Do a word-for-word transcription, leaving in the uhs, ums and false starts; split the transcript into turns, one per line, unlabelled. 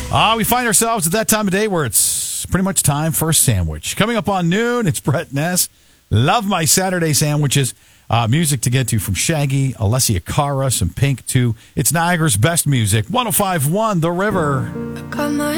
Ah, uh, we find ourselves at that time of day where it's pretty much time for a sandwich. Coming up on noon, it's Brett Ness. Love my Saturday sandwiches. Uh, music to get to from Shaggy, Alessia Cara, some Pink, too. It's Niagara's best music. one oh five point one The River.
I got my